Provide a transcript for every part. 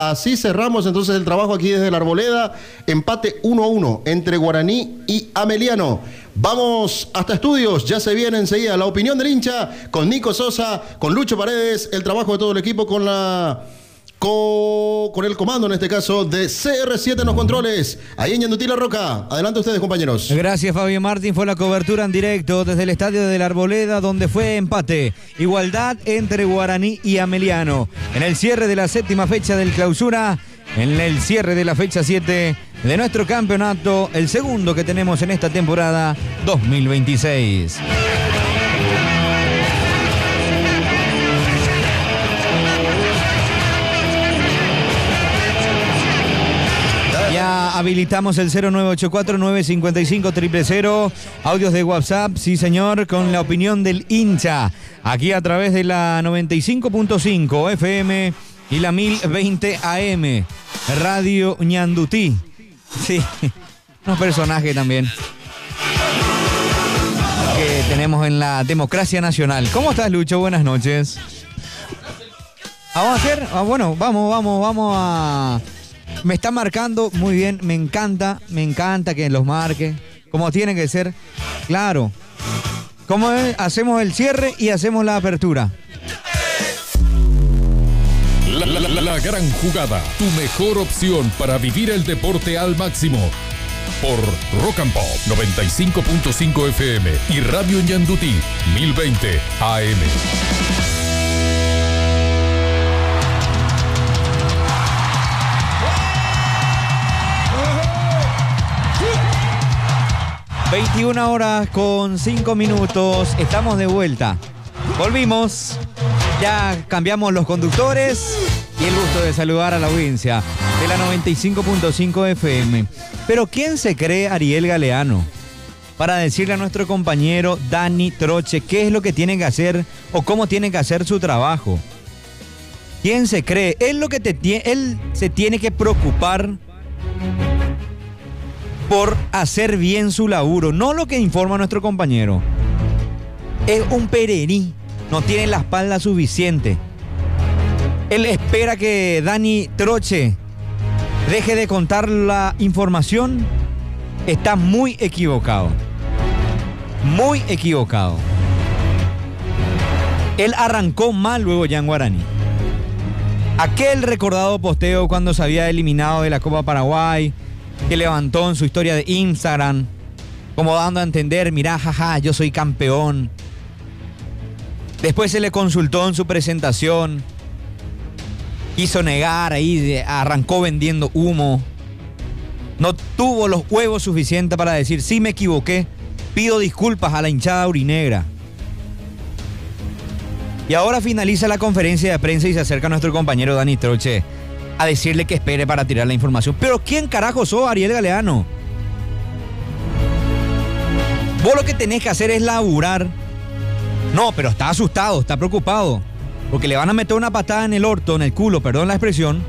Así cerramos entonces el trabajo aquí desde la Arboleda. Empate 1-1 entre Guaraní y Ameliano. Vamos hasta estudios. Ya se viene enseguida la opinión del hincha con Nico Sosa, con Lucho Paredes, el trabajo de todo el equipo con el comando, en este caso, de CR7 en los controles. Ahí en Ñandutí La Roca. Adelante ustedes, compañeros. Gracias, Fabio Martín. Fue la cobertura en directo desde el estadio de la Arboleda, donde fue empate. Igualdad entre Guaraní y Ameliano. En el cierre de la séptima fecha del clausura, en el cierre de la fecha 7 de nuestro campeonato, el segundo que tenemos en esta temporada 2026. Ya habilitamos el 0984-955-000. Audios de WhatsApp, sí señor, con la opinión del hincha. Aquí a través de la 95.5 FM y la 1020 AM. Radio Ñandutí. Sí, unos personajes también que tenemos en la democracia nacional. ¿Cómo estás, Lucho? Buenas noches. Vamos a hacer, bueno, vamos a... Me está marcando muy bien, me encanta que los marque, como tiene que ser, claro. Como es, hacemos el cierre y hacemos la apertura. La gran jugada, tu mejor opción para vivir el deporte al máximo. Por Rock and Pop 95.5 FM y Radio Ñandutí 1020 AM. (21:05) Estamos de vuelta. Volvimos. Ya cambiamos los conductores y el gusto de saludar a la audiencia de la 95.5 FM. Pero ¿quién se cree Ariel Galeano para decirle a nuestro compañero Dani Troche qué es lo que tiene que hacer o cómo tiene que hacer su trabajo? ¿Quién se cree? Él se tiene que preocupar por hacer bien su laburo, no lo que informa nuestro compañero. Es un pererí, no tiene la espalda suficiente. Él espera que Dani Troche deje de contar la información. Está muy equivocado. Muy equivocado. Él arrancó mal luego ya en Guaraní. Aquel recordado posteo cuando se había eliminado de la Copa Paraguay, que levantó en su historia de Instagram, como dando a entender, mirá, jaja, yo soy campeón. Después se le consultó en su presentación, quiso negar, ahí arrancó vendiendo humo. No tuvo los huevos suficientes para decir, sí me equivoqué, pido disculpas a la hinchada aurinegra. Y ahora finaliza la conferencia de prensa y se acerca a nuestro compañero Dani Troche a decirle que espere para tirar la información. Pero ¿quién carajo sos, Ariel Galeano? Vos lo que tenés que hacer es laburar. No, pero está asustado, está preocupado, porque le van a meter una patada en el orto, en el culo, perdón la expresión,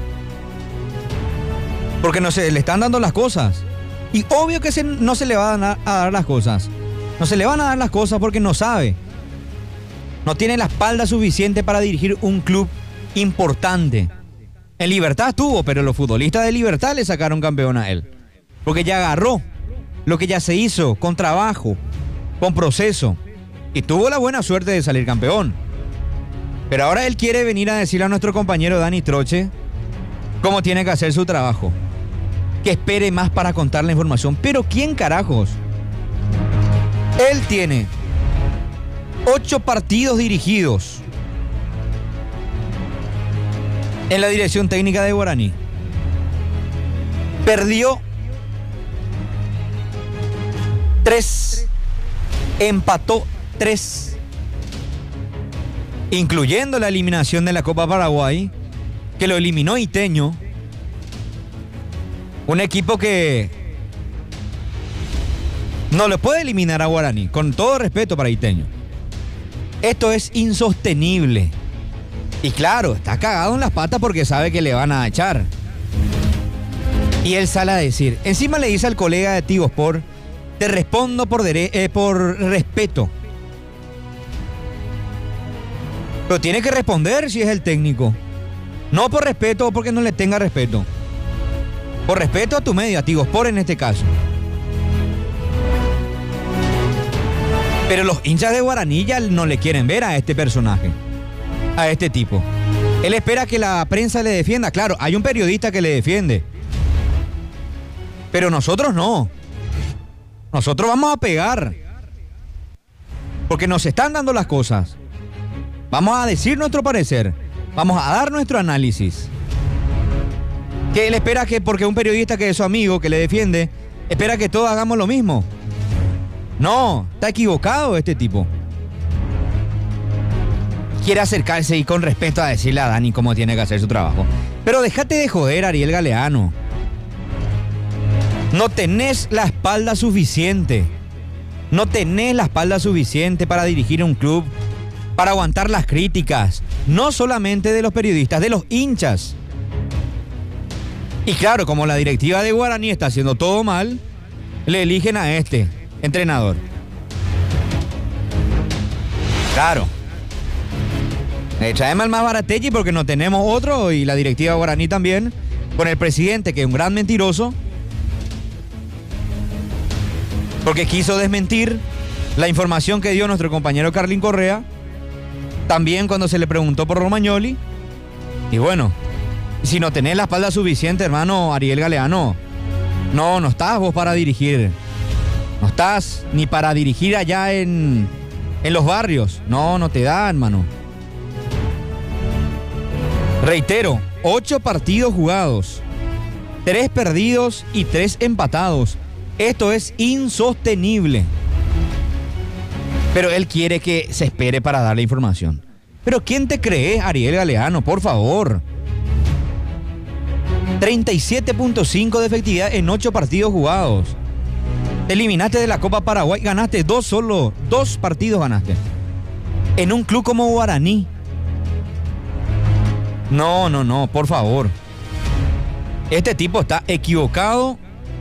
porque no se le están dando las cosas. Y obvio que no se le van a dar las cosas. No se le van a dar las cosas porque no sabe. No tiene la espalda suficiente para dirigir un club importante. En Libertad estuvo, pero los futbolistas de Libertad le sacaron campeón a él. Porque ya agarró lo que ya se hizo, con trabajo, con proceso. Y tuvo la buena suerte de salir campeón. Pero ahora él quiere venir a decirle a nuestro compañero Dani Troche cómo tiene que hacer su trabajo. Que espere más para contar la información. Pero ¿quién carajos? Él tiene 8 partidos dirigidos en la dirección técnica de Guaraní. Perdió 3, empató 3, incluyendo la eliminación de la Copa Paraguay, que lo eliminó Iteño, un equipo que no le puede eliminar a Guaraní, con todo respeto para Iteño. Esto es insostenible. Y claro, está cagado en las patas porque sabe que le van a echar. Y él sale a decir, encima le dice al colega de Tigo Sport, te respondo por respeto. Pero tiene que responder si es el técnico. No por respeto o porque no le tenga respeto. Por respeto a tu medio, a Tigosport en este caso. Pero los hinchas de Guaraní ya no le quieren ver a este personaje, a este tipo. Él espera que la prensa le defienda. Claro, hay un periodista que le defiende. Pero nosotros no. Nosotros vamos a pegar. Porque nos están dando las cosas. Vamos a decir nuestro parecer. Vamos a dar nuestro análisis. Que él espera que, porque un periodista que es su amigo, que le defiende, espera que todos hagamos lo mismo. No, está equivocado este tipo. Quiere acercarse y con respeto a decirle a Dani cómo tiene que hacer su trabajo. Pero déjate de joder, Ariel Galeano. No tenés la espalda suficiente. No tenés la espalda suficiente para dirigir un club, para aguantar las críticas. No solamente de los periodistas, de los hinchas. Y claro, como la directiva de Guaraní está haciendo todo mal, le eligen a este entrenador. Claro. Le traemos al más barategui porque no tenemos otro, y la directiva de Guaraní también, con el presidente que es un gran mentiroso, porque quiso desmentir la información que dio nuestro compañero Carlín Correa, también cuando se le preguntó por Romagnoli. Y bueno, si no tenés la espalda suficiente, hermano Ariel Galeano, no estás vos para dirigir. No estás ni para dirigir allá en los barrios. No te da, hermano. Reitero, 8 partidos jugados, 3 perdidos y 3 empatados. Esto es insostenible. Pero él quiere que se espere para dar la información. Pero ¿quién te cree, Ariel Galeano? Por favor. 37.5 de efectividad en 8 partidos jugados. Te eliminaste de la Copa Paraguay, ganaste 2 partidos ganaste. En un club como Guaraní. No, por favor. Este tipo está equivocado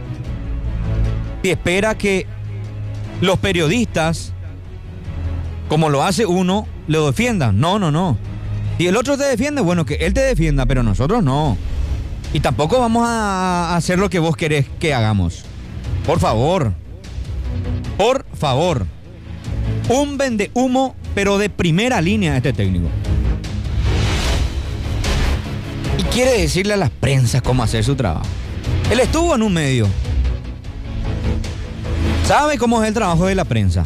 y espera que los periodistas, como lo hace uno, lo defiendan. No. Si el otro te defiende, bueno, que él te defienda, pero nosotros no. Y tampoco vamos a hacer lo que vos querés que hagamos. Por favor. Por favor. Un vendehumo, pero de primera línea este técnico. Y quiere decirle a las prensas cómo hacer su trabajo. Él estuvo en un medio. Sabe cómo es el trabajo de la prensa.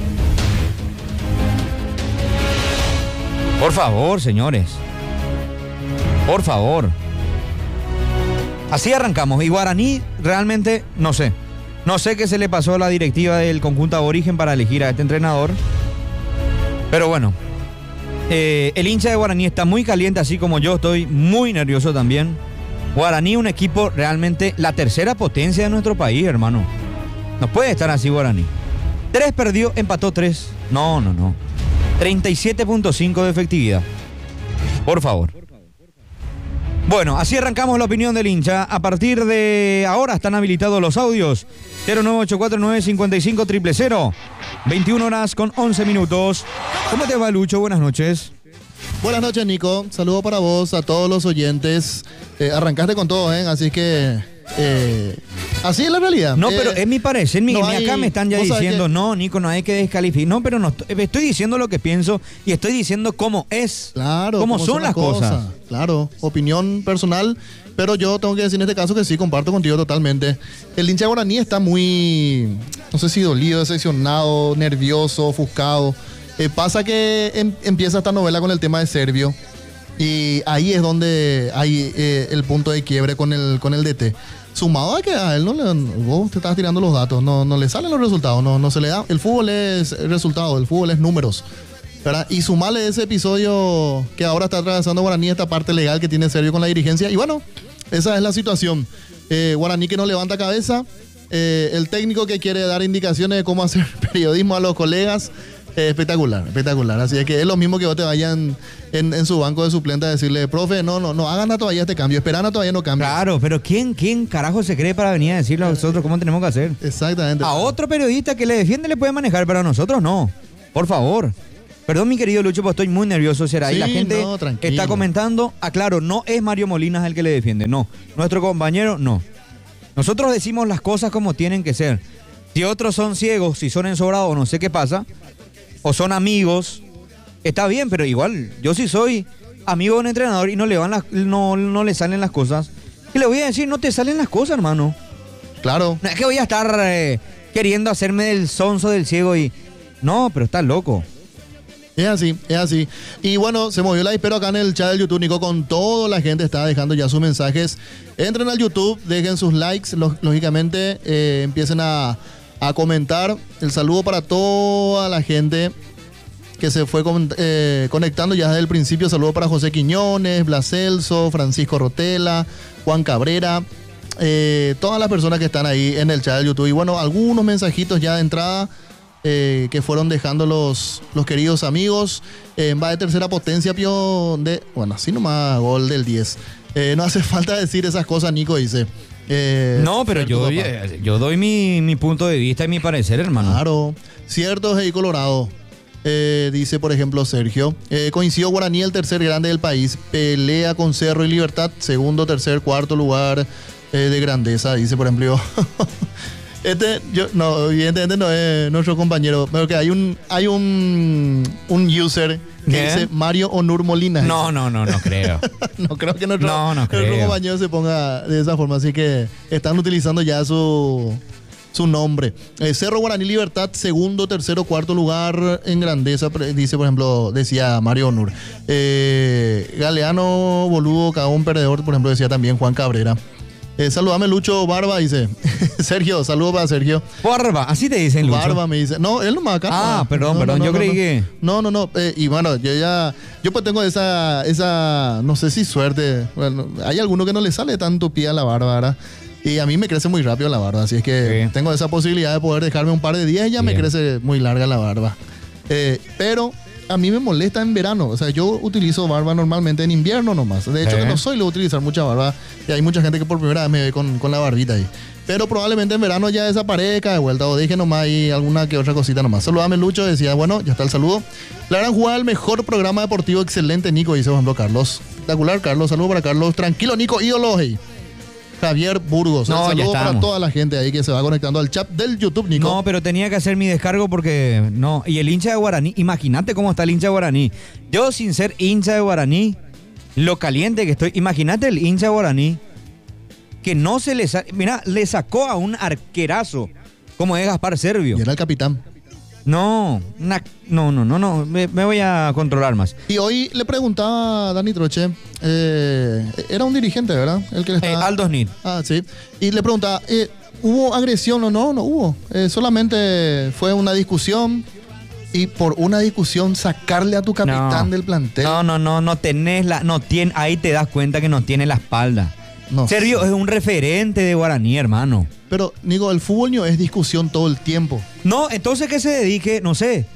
Por favor, señores. Por favor. Así arrancamos. Y Guaraní realmente no sé. No sé qué se le pasó a la directiva del conjunto aborigen para elegir a este entrenador. Pero bueno. El hincha de Guaraní está muy caliente, así como yo estoy muy nervioso también. Guaraní, un equipo realmente la tercera potencia de nuestro país, hermano. No puede estar así Guaraní. 3 perdió, empató 3. No. 37.5 de efectividad. Por favor. Bueno, así arrancamos la opinión del hincha. A partir de ahora están habilitados los audios. 09849550000. 21 horas con 11 minutos. ¿Cómo te va, Lucho? Buenas noches. Buenas noches, Nico. Saludo para vos, a todos los oyentes. Arrancaste con todo, ¿eh? Así que... así es la realidad. No, pero es mi parecer. Acá me están ya diciendo, que... no, Nico, no hay que descalificar. No, pero no, estoy diciendo lo que pienso y estoy diciendo cómo es. Claro. Cómo son las cosas. Claro, opinión personal. Pero yo tengo que decir en este caso que sí, comparto contigo totalmente. El hincha guaraní está muy, no sé si dolido, decepcionado, nervioso, ofuscado. Pasa que empieza esta novela con el tema de Servio. Y ahí es donde hay el punto de quiebre con el DT. Sumado a que a él vos te estás tirando los datos, no le salen los resultados, no se le da. El fútbol es resultado, el fútbol es números, ¿verdad? Y sumarle ese episodio que ahora está atravesando Guaraní, esta parte legal que tiene Servio con la dirigencia. Y bueno, esa es la situación. Guaraní que no levanta cabeza, el técnico que quiere dar indicaciones de cómo hacer periodismo a los colegas. Espectacular. Así es que es lo mismo que vos te vayan en su banco de suplente a decirle, profe, no hagan a todavía este cambio, esperan a todavía no cambie. Claro, pero ¿quién carajo se cree para venir a decirle a nosotros cómo tenemos que hacer? Exactamente. A otro periodista que le defiende le puede manejar, pero a nosotros no. Por favor. Perdón, mi querido Lucho, pues estoy muy nervioso, será. Sí, Y la gente no, tranquilo. está comentando, aclaro, no es Mario Molinas el que le defiende, no. Nuestro compañero, no. Nosotros decimos las cosas como tienen que ser. Si otros son ciegos, si son ensobrados, no sé qué pasa, o son amigos, está bien, pero igual, yo sí soy amigo de un entrenador y no le salen las cosas. Y le voy a decir, no te salen las cosas, hermano. Claro. No es que voy a estar queriendo hacerme del sonso del ciego y... No, pero estás loco. Es así, es así. Y bueno, se movió la espero acá en el chat del YouTube, Nico, con toda la gente está dejando ya sus mensajes. Entren al YouTube, dejen sus likes, lógicamente empiecen a comentar. El saludo para toda la gente que se fue conectando ya desde el principio. Saludo para José Quiñones, Blas Celso, Francisco Rotela, Juan Cabrera, todas las personas que están ahí en el chat del YouTube. Y bueno, algunos mensajitos ya de entrada que fueron dejando los queridos amigos. Va de tercera potencia, Pío, bueno, así nomás, gol del 10. No hace falta decir esas cosas, Nico dice. No, pero yo doy mi punto de vista y mi parecer, hermano. Claro, cierto, hey, Colorado. Dice, por ejemplo, Sergio. Coincidió Guaraní, el tercer grande del país. Pelea con Cerro y Libertad. Segundo, tercer, cuarto lugar de grandeza. Dice, por ejemplo, evidentemente no es nuestro compañero. Pero que hay un user que dice Mario Onur Molina. No creo. No creo que nuestro creo. compañero se ponga de esa forma. Así que están utilizando ya su nombre. Cerro Guaraní Libertad, segundo, tercero, cuarto lugar en grandeza, dice, por ejemplo, decía Mario Onur. Galeano, boludo, cagón, perdedor, por ejemplo, decía también Juan Cabrera. Saludame Lucho Barba, dice. Sergio, saludo para Sergio. Barba, así te dicen, Lucho. Barba me dice. No, él nomás acá. Ah, perdón, yo creí que... No. Y bueno, yo pues tengo esa, no sé si suerte. Bueno, hay alguno que no le sale tanto pie a la barba, ¿verdad? Y a mí me crece muy rápido la barba, así es que tengo esa posibilidad de poder dejarme un par de días y ya me crece muy larga la barba. Pero a mí me molesta en verano, o sea, yo utilizo barba normalmente en invierno nomás. De hecho, que no soy lo de utilizar mucha barba y hay mucha gente que por primera vez me ve con la barbita ahí. Pero probablemente en verano ya desaparezca de vuelta o deje nomás ahí alguna que otra cosita nomás. Saludame Lucho, decía, bueno, ya está el saludo. La gran jugada, el mejor programa deportivo, excelente, Nico, dice, por ejemplo, Carlos. Espectacular, Carlos, saludo para Carlos. Tranquilo, Nico, ídolo, hey. Javier Burgos. No, saludo para toda la gente ahí que se va conectando al chat del YouTube, Nico. No, pero tenía que hacer mi descargo porque no. Y el hincha de Guaraní, imagínate cómo está el hincha de Guaraní. Yo, sin ser hincha de Guaraní, lo caliente que estoy. Imagínate el hincha de Guaraní que no se le mira, le sacó a un arquerazo como es Gaspar Servio. Y era el capitán. No, me voy a controlar más. Y hoy le preguntaba a Dani Troche, era un dirigente, ¿verdad? El que le estaba... Aldo Snit. Ah, sí. Y le preguntaba, ¿hubo agresión o no? No hubo. Solamente fue una discusión y por una discusión sacarle a tu capitán del plantel. No tenés ahí te das cuenta que no tiene la espalda. No Servio es un referente de Guaraní, hermano. Pero, digo, el fútbol no es discusión todo el tiempo. No, entonces que se dedique, no sé,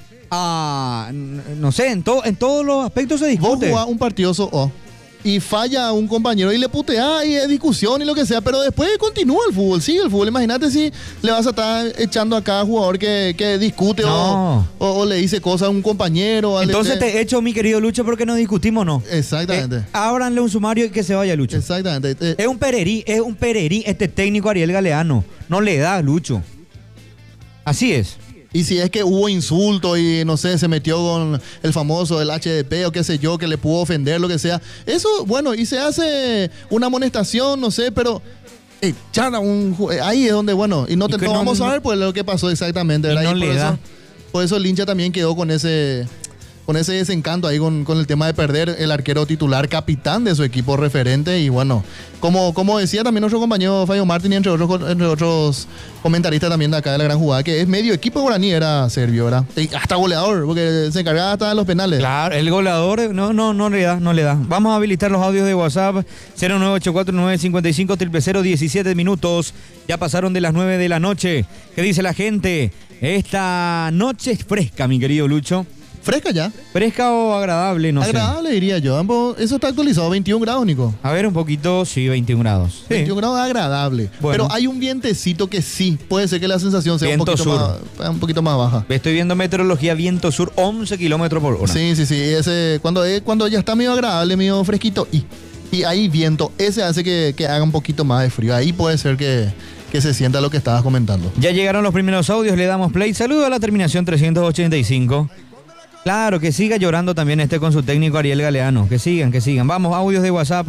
en todos los aspectos se discute. Vos jugás un partido y falla a un compañero y le putea y es discusión y lo que sea, pero después continúa el fútbol, sigue el fútbol. Imagínate si le vas a estar echando a cada jugador que discute o le dice cosas a un compañero. Entonces te echo, mi querido Lucho, porque no discutimos, ¿no? Exactamente. Ábranle un sumario y que se vaya, Lucho. Exactamente. Es un pererí este técnico Ariel Galeano. No le da, Lucho. Así es. Y si es que hubo insulto y no sé, se metió con el famoso del HDP o qué sé yo, que le pudo ofender, lo que sea. Eso, bueno, y se hace una amonestación, no sé, pero echar a ahí es donde, bueno, y no vamos a ver pues lo que pasó exactamente, ¿verdad? No le da. Por eso el hincha también quedó con ese desencanto ahí con el tema de perder el arquero titular, capitán de su equipo referente. Y bueno, como decía también nuestro compañero Fabio Martín y entre otros comentaristas también de acá de la gran jugada, que es medio equipo Guaraní, era Servio, ¿verdad? Y hasta goleador, porque se encargaba hasta de los penales. Claro, el goleador no le da. Vamos a habilitar los audios de WhatsApp 0984-955-000, 17 minutos. Ya pasaron de las 9 de la noche. ¿Qué dice la gente? Esta noche es fresca, mi querido Lucho. Fresca ya. ¿Fresca o agradable? No Agradable diría yo. Eso está actualizado, 21 grados, Nico. sé. A ver, un poquito, sí, 21 grados. Sí. 21 grados agradable. Bueno. Pero hay un vientecito que sí, puede ser que la sensación sea Viento un poquito más baja. Estoy viendo meteorología, viento sur, 11 kilómetros por hora. Sí. Cuando ya está medio agradable, medio fresquito, y hay viento, ese hace que haga un poquito más de frío. Ahí puede ser que se sienta lo que estabas comentando. Ya llegaron los primeros audios, le damos play. Saludo a la terminación 385. Claro, que siga llorando también con su técnico Ariel Galeano. Que sigan. Vamos, audios de WhatsApp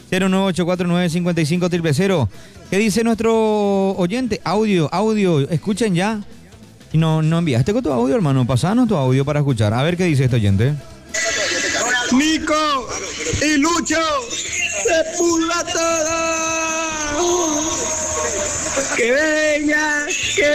098495500. ¿Qué dice nuestro oyente? Audio, escuchen ya. Y no enviaste con tu audio, hermano. Pasanos tu audio para escuchar. A ver qué dice este oyente. Nico y Lucho se pudra todo. Que venga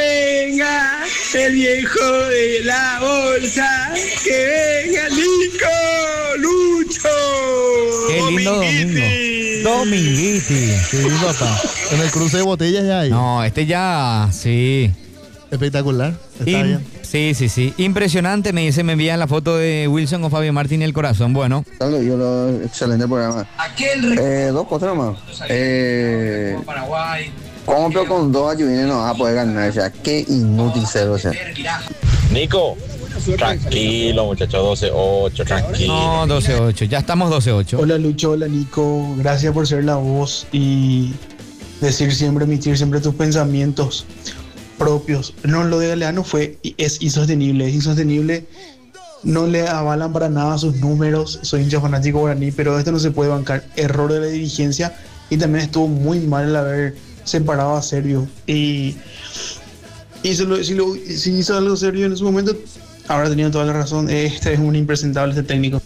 el viejo de la bolsa. Que venga Nico, Lucho. Qué lindo Dominguiti. Sí, papá. En el cruce de botellas ya hay. No, ya, sí. Espectacular. Está bien. Sí. Impresionante, me envían la foto de Wilson con Fabio Martín y el corazón. Bueno. Excelente programa. Dos cosas nomás. ¿Cómo pero con dos ayudines no vas a poder ganar? O sea, qué inútil ser, o sea. Nico, tranquilo muchachos, 12-8, tranquilo. No, 12-8, ya estamos 12-8. Hola Lucho, hola Nico, gracias por ser la voz y emitir siempre tus pensamientos propios. No, lo de Galeano es insostenible, no le avalan para nada sus números, soy hincha fanático guaraní, pero esto no se puede bancar, error de la dirigencia y también estuvo muy mal el haber separado a Sergio y si hizo algo serio en su momento, habrá tenido toda la razón. Este es un impresentable, este técnico.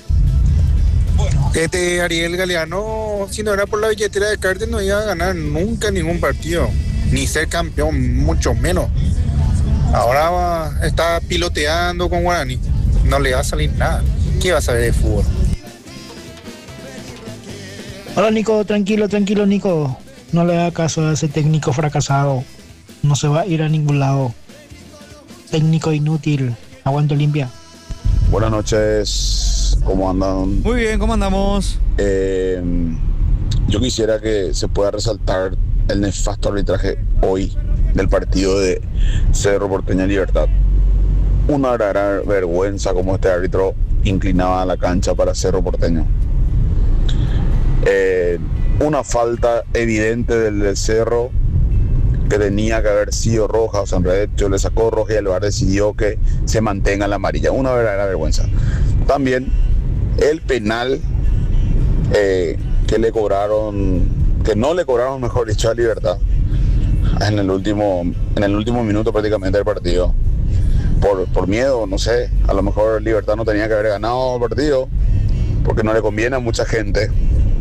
Ariel Galeano, si no era por la billetera de Carter, no iba a ganar nunca ningún partido, ni ser campeón, mucho menos. Ahora está piloteando con Guaraní, no le va a salir nada. ¿Qué va a saber de fútbol? Hola Nico, tranquilo Nico. No le haga caso a ese técnico fracasado. No se va a ir a ningún lado. Técnico inútil. Aguanto limpia. Buenas noches. ¿Cómo andan? Muy bien, ¿cómo andamos? Yo quisiera que se pueda resaltar el nefasto arbitraje hoy del partido de Cerro Porteño Libertad. Una gran vergüenza como este árbitro inclinaba la cancha para Cerro Porteño. Una falta evidente del Cerro que tenía que haber sido roja, o sea, en realidad le sacó roja y el VAR decidió que se mantenga la amarilla. Una verdadera vergüenza. También el penal que no le cobraron, mejor dicho, a Libertad en el último minuto prácticamente del partido. Por miedo, no sé, a lo mejor Libertad no tenía que haber ganado el partido porque no le conviene a mucha gente.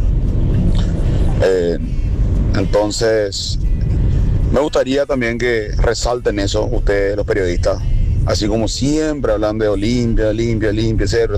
Entonces me gustaría también que resalten eso ustedes, los periodistas, así como siempre hablan de Olimpia, Cerro,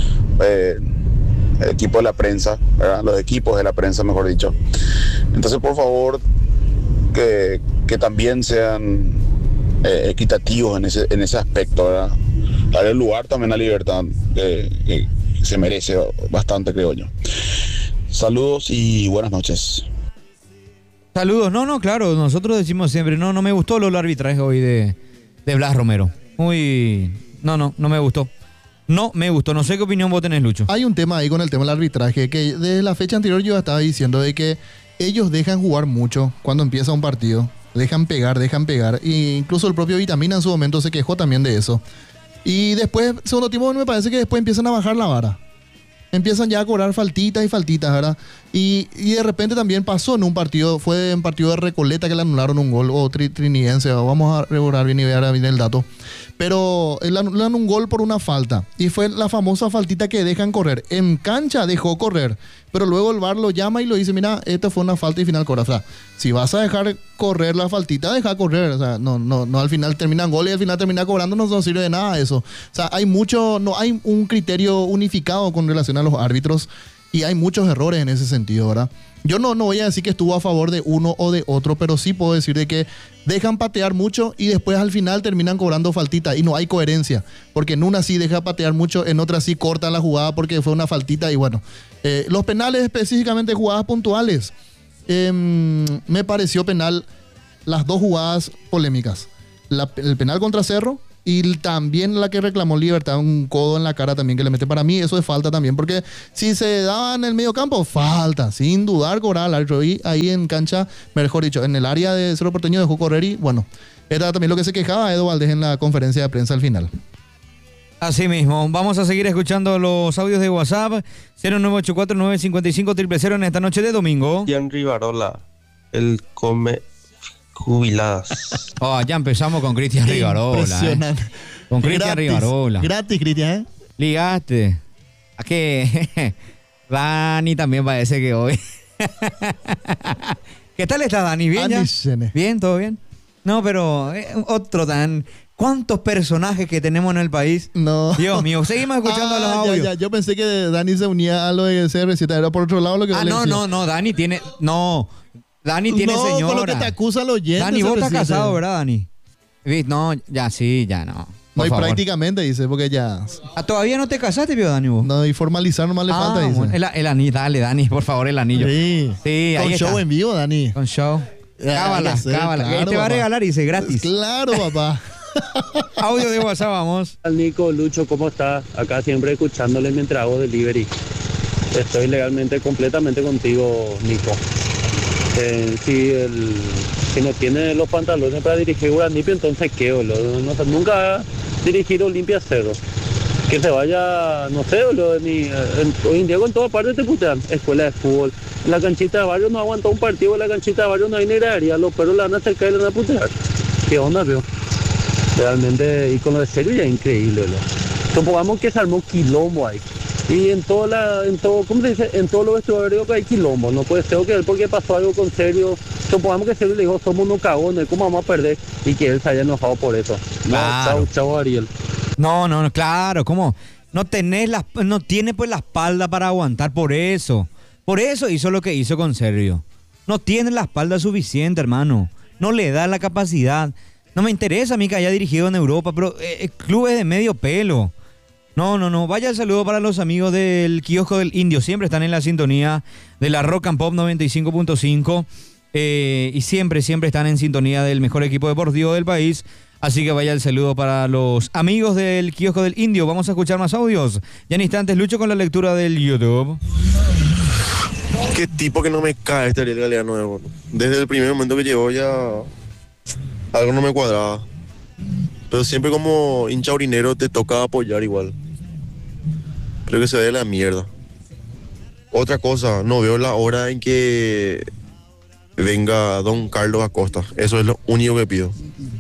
el equipo de la prensa, ¿verdad? Los equipos de la prensa, mejor dicho. Entonces, por favor, que también sean equitativos en ese aspecto, ¿verdad? Darle lugar también a Libertad, que se merece bastante, creo yo. Saludos y buenas noches. Saludos. No, claro, nosotros decimos siempre, no me gustó el arbitraje hoy de Blas Romero. No me gustó. No sé qué opinión vos tenés, Lucho. Hay un tema ahí con el tema del arbitraje, que desde la fecha anterior yo estaba diciendo de que ellos dejan jugar mucho cuando empieza un partido. Dejan pegar. E incluso el propio Vitamina en su momento se quejó también de eso. Y después, segundo tiempo, me parece que después empiezan a bajar la vara. Empiezan ya a cobrar faltitas, ¿verdad? Y de repente también pasó en un partido, fue en partido de Recoleta que le anularon un gol, o trinidense, vamos a regular bien y ver bien el dato. Pero le anulan un gol por una falta. Y fue la famosa faltita que dejan correr. En cancha dejó correr. Pero luego el VAR lo llama y lo dice, mira, esta fue una falta y final cobra. O sea, si vas a dejar correr la faltita, deja correr. O sea, no al final terminan gol y al final termina cobrando, no sirve de nada eso. O sea, no hay un criterio unificado con relación a los árbitros. y hay muchos errores en ese sentido, ¿verdad? Yo no voy a decir que estuvo a favor de uno o de otro, pero sí puedo decir de que dejan patear mucho y después al final terminan cobrando faltita y no hay coherencia, porque en una sí deja patear mucho, en otra sí cortan la jugada porque fue una faltita y bueno. Los penales específicamente jugadas puntuales, me pareció penal las dos jugadas polémicas, el penal contra Cerro y también la que reclamó Libertad, un codo en la cara también que le mete. Para mí eso es falta también, porque si se daba en el medio campo, falta, sin dudar cobrar al árbitro. Y ahí en cancha, mejor dicho, en el área de Cerro Porteño dejó correr y bueno, era también lo que se quejaba Edo Valdés en la conferencia de prensa al final. Así mismo, vamos a seguir escuchando los audios de WhatsApp 0984-955-000 en esta noche de domingo. Cristian Rivarola, el come jubiladas. Oh, ya empezamos con Cristian Rivarola. Impresionante. Con Cristian Rivarola. Gratis, Cristian, Ligaste. ¿A qué? Dani también parece que hoy. ¿Qué tal está Dani? ¿Bien ya? ¿Bien? ¿Todo bien? No, pero otro tan... ¿Cuántos personajes que tenemos en el país? No. Dios mío, seguimos escuchando los audios. Ya. Yo pensé que Dani se unía a lo de CR7, era por otro lado lo que no, Dani tiene... No, Dani tiene señora. Con lo que te acusa los oyentes. Dani, vos estás casado, ¿verdad, Dani? No, ya sí, ya no. No, y prácticamente dice, porque ya... ¿Todavía no te casaste, vio, Dani, vos? No, y formalizar nomás le falta, dice. Bueno, el anillo, dale, Dani, por favor, el anillo. Sí, ahí con está. show en vivo, Dani. Con show. Cábala. Claro, te va a regalar, dice, gratis. Claro, papá. Audio de WhatsApp, vamos. Nico, Lucho, ¿cómo está? Acá siempre escuchándole mientras hago delivery. Estoy legalmente, completamente contigo, Nico. Si no tiene los pantalones para dirigir Guaraní, entonces ¿qué, boludo? Nunca ha dirigido Olimpia Cerro. Que se vaya, no sé, boludo, hoy en día con todas partes te putean. Escuela de fútbol. La canchita de barrio no aguanta un partido, en la canchita de barrio no hay ni gradería. Los perros la van a acercar y le van a putear. ¿Qué onda, veo? Realmente, y con lo de Serio ya es increíble, boludo. Supongamos que se armó quilombo ahí. Y en todo, ¿cómo se dice? En todo lo vestuario que hay quilombo. No puede ser que él, porque pasó algo con Serio. Supongamos que Serio le dijo, somos unos cagones, ¿cómo vamos a perder? Y que él se haya enojado por eso. Claro. Chao, Ariel. No, claro, ¿cómo? No tiene pues la espalda para aguantar por eso. Por eso hizo lo que hizo con Serio. No tiene la espalda suficiente, hermano. No le da la capacidad. No me interesa a mí que haya dirigido en Europa, pero clubes de medio pelo. No. Vaya el saludo para los amigos del kiosco del Indio. Siempre están en la sintonía de la Rock and Pop 95.5. Y siempre están en sintonía del mejor equipo deportivo del país. Así que vaya el saludo para los amigos del kiosco del Indio. Vamos a escuchar más audios. Ya en instantes, Lucho, con la lectura del YouTube. Qué tipo que no me cae este Ariel Galeano. Desde el primer momento que llegó ya algo no me cuadraba. Pero siempre como hincha orinero te toca apoyar igual. Creo que se ve la mierda. Otra cosa, no veo la hora en que venga don Carlos Acosta. Eso es lo único que pido.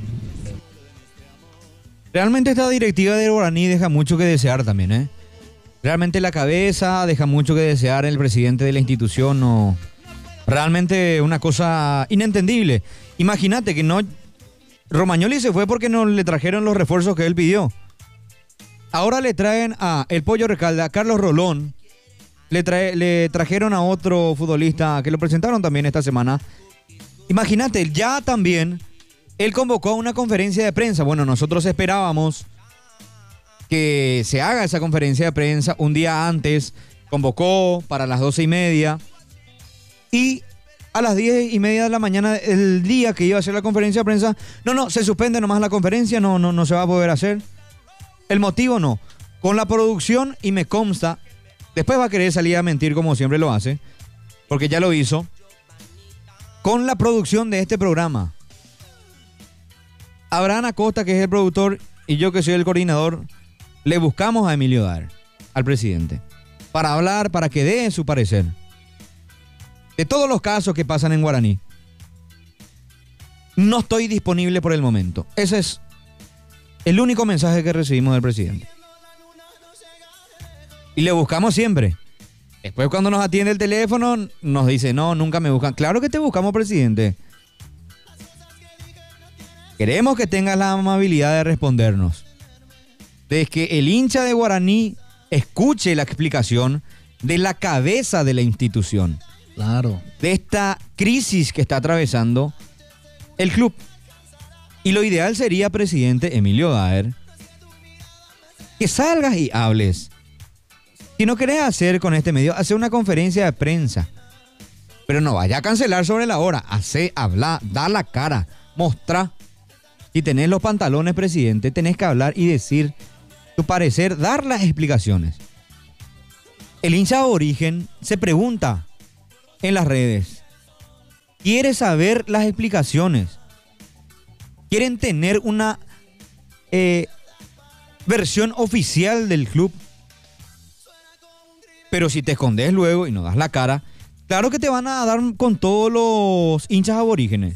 Realmente esta directiva de Guaraní deja mucho que desear también, ¿eh? Realmente la cabeza deja mucho que desear, el presidente de la institución, no. Realmente una cosa inentendible. Imagínate que no... Romagnoli se fue porque no le trajeron los refuerzos que él pidió. Ahora le traen a el Pollo Recalde, a Carlos Rolón. Le trajeron a otro futbolista que lo presentaron también esta semana. Imagínate, ya también él convocó a una conferencia de prensa. Bueno, nosotros esperábamos que se haga esa conferencia de prensa un día antes. Convocó para las 12:30 y a las 10:30 de la mañana, el día que iba a hacer la conferencia de prensa, no, se suspende nomás la conferencia, no se va a poder hacer. El motivo no. Con la producción, y me consta, después va a querer salir a mentir como siempre lo hace, porque ya lo hizo, con la producción de este programa. Abraham Acosta, que es el productor, y yo que soy el coordinador, le buscamos a Emilio Dar, al presidente, para hablar, para que dé su parecer de todos los casos que pasan en Guaraní. No estoy disponible por el momento. Ese es el único mensaje que recibimos del presidente. Y le buscamos siempre. Después, cuando nos atiende el teléfono, nos dice, no, nunca me buscan. Claro que te buscamos, presidente. Queremos que tengas la amabilidad de respondernos. De que el hincha de Guaraní escuche la explicación de la cabeza de la institución. Claro. De esta crisis que está atravesando el club. Y lo ideal sería, presidente Emilio Daer, que salgas y hables. Si no querés hacer con este medio, hacer una conferencia de prensa. Pero no vaya a cancelar sobre la hora. Hacé, habla, da la cara, mostra. Si tenés los pantalones, presidente, tenés que hablar y decir tu parecer, dar las explicaciones. El hincha aborigen se pregunta en las redes. Quiere saber las explicaciones. Quieren tener una versión oficial del club. Pero si te escondes luego y no das la cara, claro que te van a dar con todos los hinchas aborígenes.